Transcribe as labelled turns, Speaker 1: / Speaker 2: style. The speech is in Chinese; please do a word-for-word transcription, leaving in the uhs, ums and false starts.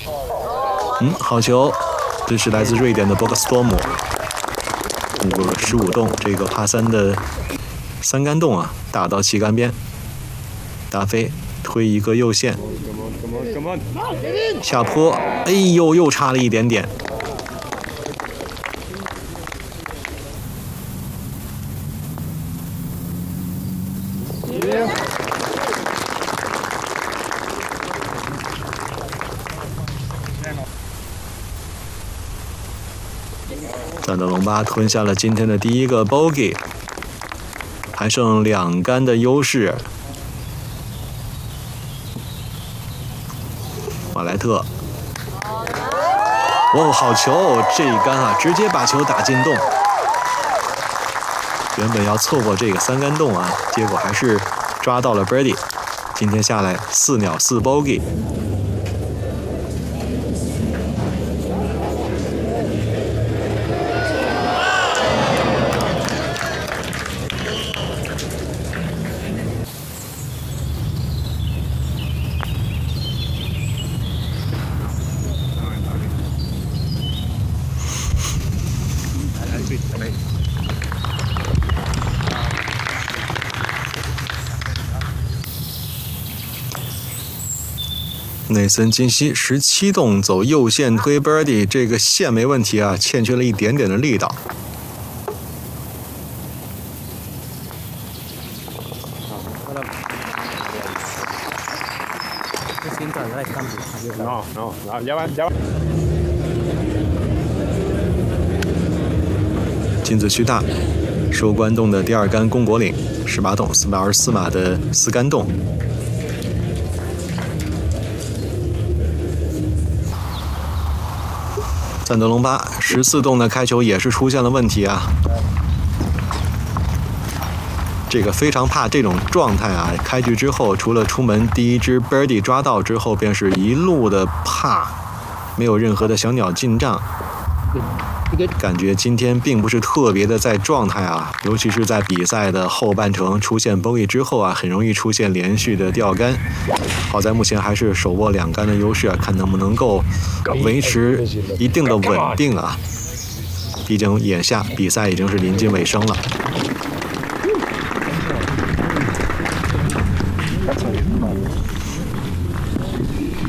Speaker 1: 嗯，好球，这是来自瑞典的 Bogastorm， 五个十五洞，这个帕三的三杆洞啊，打到旗杆边，打飞推一个右线，下坡，哎呦，又差了一点点。赞德隆巴吞下了今天的第一个 bogey， 还剩两杆的优势。马莱特，哦，好球！这一杆啊，直接把球打进洞。原本要错过这个三杆洞啊，结果还是抓到了 birdie。今天下来四鸟四 bogey。内森金希十七洞走右线推 birdie， 这个线没问题啊，欠缺了一点点的力道。
Speaker 2: No, no, no, ya va, ya va。
Speaker 1: 金子区大，收官洞的第二杆公果岭，十八洞四百二十四码的四杆洞。赞德隆巴十四洞的开球也是出现了问题啊，这个非常怕这种状态啊！开局之后，除了出门第一支 birdie 抓到之后，便是一路的怕，没有任何的小鸟进账。感觉今天并不是特别的在状态啊，尤其是在比赛的后半程出现 bogey 之后啊，很容易出现连续的掉杆。好在目前还是手握两杆的优势啊，看能不能够维持一定的稳定啊。毕竟眼下比赛已经是临近尾声了。